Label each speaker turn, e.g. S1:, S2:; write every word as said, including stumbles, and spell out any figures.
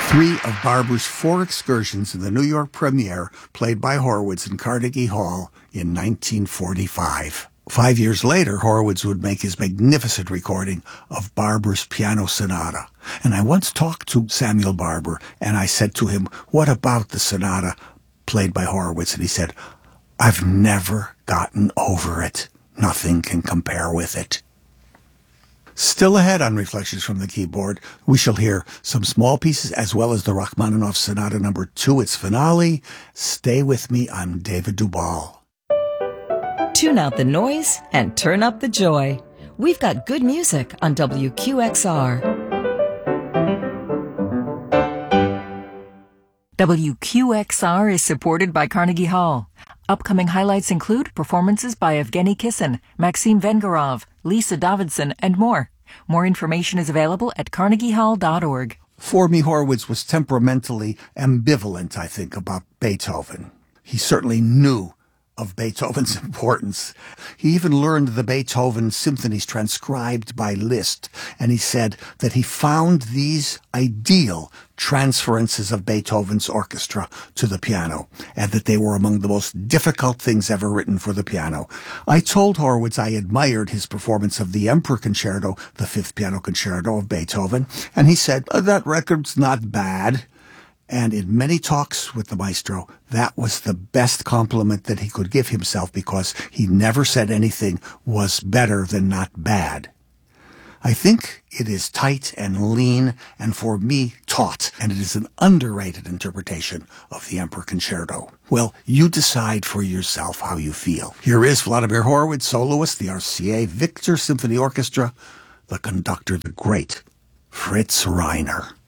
S1: Three of Barber's four excursions in the New York premiere played by Horowitz in Carnegie Hall in nineteen forty-five. Five years later, Horowitz would make his magnificent recording of Barber's Piano Sonata. And I once talked to Samuel Barber, and I said to him, what about the sonata played by Horowitz? And he said, I've never gotten over it. Nothing can compare with it. Still ahead on Reflections from the Keyboard, we shall hear some small pieces as well as the Rachmaninoff Sonata number two, its finale. Stay with me, I'm David Dubal.
S2: Tune out the noise and turn up the joy. We've got good music on W Q X R.
S3: W Q X R is supported by Carnegie Hall. Upcoming highlights include performances by Evgeny Kissin, Maxim Vengerov, Lisa Davidson, and more. More information is available at carnegie hall dot org.
S1: For me, Horowitz was temperamentally ambivalent, I think, about Beethoven. He certainly knew of Beethoven's importance. He even learned the Beethoven symphonies transcribed by Liszt, and he said that he found these ideal transferences of Beethoven's orchestra to the piano, and that they were among the most difficult things ever written for the piano. I told Horowitz I admired his performance of the Emperor Concerto, the Fifth Piano Concerto of Beethoven, and he said, oh, that record's not bad. And in many talks with the maestro, that was the best compliment that he could give himself, because he never said anything was better than not bad. I think it is tight and lean, and for me, taut, and it is an underrated interpretation of the Emperor Concerto. Well, you decide for yourself how you feel. Here is Vladimir Horowitz, soloist, the R C A Victor Symphony Orchestra, the conductor, the great Fritz Reiner.